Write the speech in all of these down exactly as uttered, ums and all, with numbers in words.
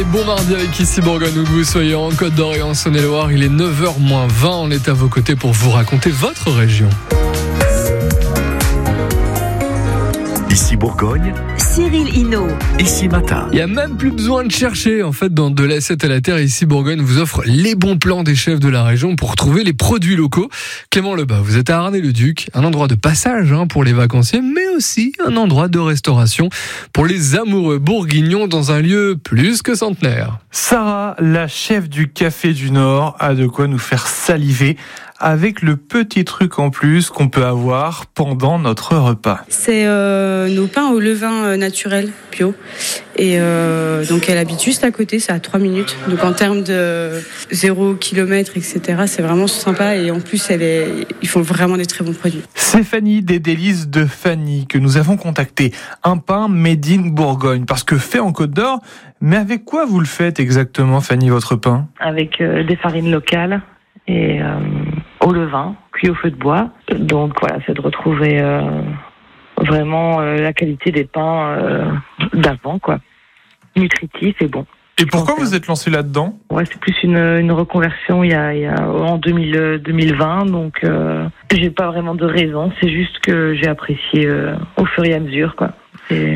Bon mardi avec Ici Bourgogne, où que vous soyez en Côte d'Or et en Saône-et-Loire, il est neuf heures moins vingt, on est à vos côtés pour vous raconter votre région. Ici Bourgogne, Cyril Hinault. Ici Matin. Il n'y a même plus besoin de chercher. En fait, dans De l'assiette à la terre, Ici Bourgogne vous offre les bons plans des chefs de la région pour trouver les produits locaux. Clément Lebas, vous êtes à Arnay-le-Duc, un endroit de passage hein, pour les vacanciers, mais aussi un endroit de restauration pour les amoureux bourguignons dans un lieu plus que centenaire. Sarah, la chef du Café du Nord, a de quoi nous faire saliver avec le petit truc en plus qu'on peut avoir pendant notre repas. C'est euh, nos pains au levain euh, naturel, bio. Et euh, donc elle habite juste à côté, c'est à trois minutes. Donc en termes de zéro kilomètre, et cetera, c'est vraiment sympa. Et en plus, elle est, ils font vraiment des très bons produits. C'est Fanny des Délices de Fanny que nous avons contacté. Un pain made in Bourgogne, parce que fait en Côte d'Or. Mais avec quoi vous le faites exactement, Fanny, votre pain ? Avec euh, des farines locales et euh, au levain, cuit au feu de bois. Donc voilà, c'est de retrouver euh, vraiment euh, la qualité des pains euh, d'avant, quoi. Nutritif et bon. Et pourquoi vous êtes lancé là-dedans ? Ouais, c'est plus une, une reconversion il y a, il y a en deux mille, deux mille vingt, donc euh, j'ai pas vraiment de raison. C'est juste que j'ai apprécié euh, au fur et à mesure, quoi. C'est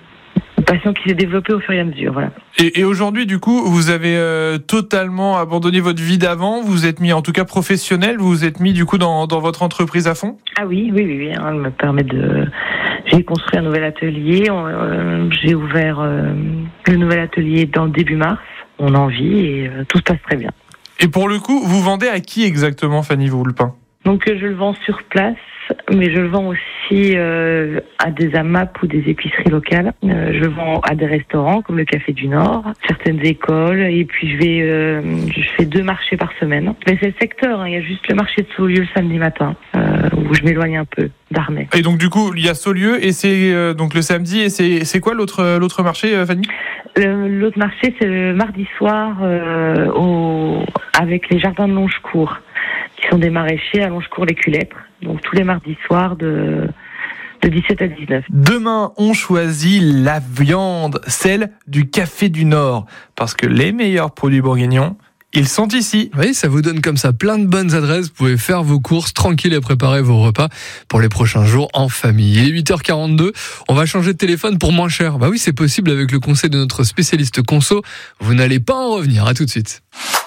une passion qui s'est développée au fur et à mesure, voilà. Et, et aujourd'hui, du coup, vous avez euh, totalement abandonné votre vie d'avant. Vous vous êtes mis, en tout cas professionnel, vous vous êtes mis du coup dans, dans votre entreprise à fond ? Ah oui, oui, oui, oui. Hein, elle me permet de. J'ai construit un nouvel atelier. On, euh, j'ai ouvert euh, le nouvel atelier dans le début mars. On en vit et euh, tout se passe très bien. Et pour le coup, vous vendez à qui exactement, Fanny, vous, le pain ? Donc euh, je le vends sur place, mais je le vends aussi euh, à des A M A P ou des épiceries locales. Euh, je le vends à des restaurants comme le Café du Nord, certaines écoles, et puis je vais, euh, je fais deux marchés par semaine. Mais c'est le secteur, hein, il y a juste le marché de Saulieu le samedi matin, euh, où je m'éloigne un peu d'Arnay. Et donc du coup, il y a Saulieu et c'est euh, donc le samedi et c'est c'est quoi l'autre l'autre marché, euh, Fanny ? Le, l'autre marché, c'est le mardi soir euh, au, avec les jardins de Longecourt, qui sont des maraîchers à Longecourt-les-Culêtres. Donc tous les mardis soirs de, de dix-sept à dix-neuf. Demain, on choisit la viande, celle du Café du Nord. Parce que les meilleurs produits bourguignons, ils sont ici. Oui, ça vous donne comme ça plein de bonnes adresses. Vous pouvez faire vos courses tranquilles et préparer vos repas pour les prochains jours en famille. Il est huit heures quarante-deux. On va changer de téléphone pour moins cher. Bah oui, c'est possible avec le conseil de notre spécialiste conso. Vous n'allez pas en revenir. À tout de suite.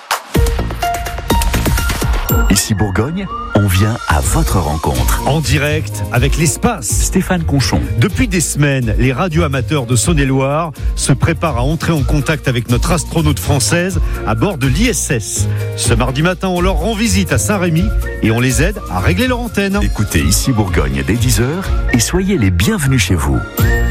Ici Bourgogne, on vient à votre rencontre. En direct avec l'Espace. Stéphane Conchon. Depuis des semaines, les radioamateurs de Saône-et-Loire se préparent à entrer en contact avec notre astronaute française à bord de l'I S S. Ce mardi matin, on leur rend visite à Saint-Rémy et on les aide à régler leur antenne. Écoutez Ici Bourgogne dès dix heures et soyez les bienvenus chez vous.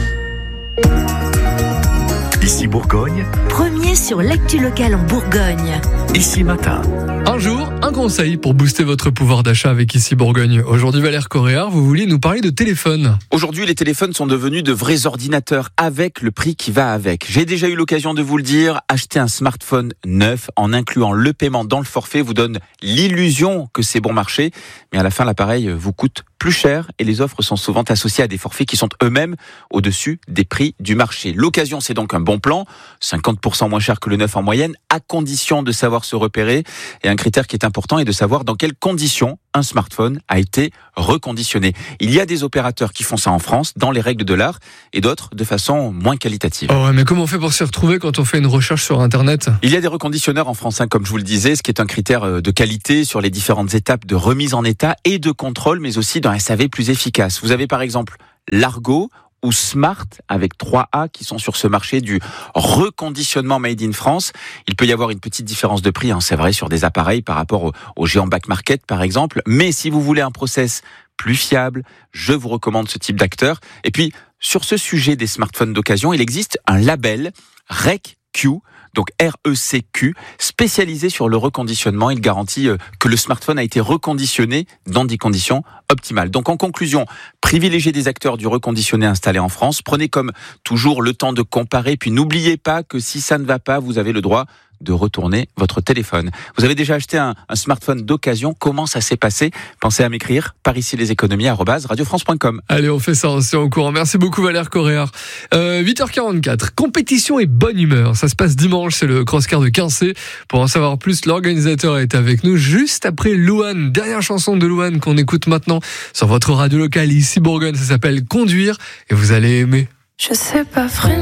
Ici Bourgogne, Premier sur l'actu locale en Bourgogne. Ici Matin. Un jour, un conseil pour booster votre pouvoir d'achat avec Ici Bourgogne. Aujourd'hui, Valère Coréard, vous vouliez nous parler de téléphone. Aujourd'hui, les téléphones sont devenus de vrais ordinateurs avec le prix qui va avec. J'ai déjà eu l'occasion de vous le dire, acheter un smartphone neuf en incluant le paiement dans le forfait vous donne l'illusion que c'est bon marché, mais à la fin, l'appareil vous coûte plus cher et les offres sont souvent associées à des forfaits qui sont eux-mêmes au-dessus des prix du marché. L'occasion, c'est donc un bon plan, cinquante pour cent moins cher que le neuf en moyenne, à condition de savoir se repérer. Et un critère qui est important est de savoir dans quelles conditions un smartphone a été reconditionné. Il y a des opérateurs qui font ça en France, dans les règles de l'art, et d'autres de façon moins qualitative. Oh ouais, mais comment on fait pour s'y retrouver quand on fait une recherche sur Internet ? Il y a des reconditionneurs en France, hein, comme je vous le disais, ce qui est un critère de qualité sur les différentes étapes de remise en état et de contrôle, mais aussi d'un S A V plus efficace. Vous avez par exemple Largo ou Smart avec trois A qui sont sur ce marché du reconditionnement made in France. Il peut y avoir une petite différence de prix, hein, c'est vrai, sur des appareils par rapport au, au géant back market par exemple. Mais si vous voulez un process plus fiable, je vous recommande ce type d'acteur. Et puis, sur ce sujet des smartphones d'occasion, il existe un label R E C Q, donc R E C Q, spécialisé sur le reconditionnement. Il garantit que le smartphone a été reconditionné dans des conditions optimales. Donc en conclusion, privilégiez des acteurs du reconditionné installés en France. Prenez comme toujours le temps de comparer, puis n'oubliez pas que si ça ne va pas, vous avez le droit de retourner votre téléphone. Vous avez déjà acheté un, un smartphone d'occasion? Comment ça s'est passé? Pensez à m'écrire par ici les économies arobase radio france point com. Allez, on fait ça, on se tient au courant. Merci beaucoup Valère Corréard. Euh, huit heures quarante-quatre, compétition et bonne humeur. Ça se passe dimanche, c'est le Crosscar de Quincé. Pour en savoir plus, l'organisateur est avec nous juste après Louane. Dernière chanson de Louane qu'on écoute maintenant sur votre radio locale ici Bourgogne. Ça s'appelle Conduire et vous allez aimer. Je sais pas freiner.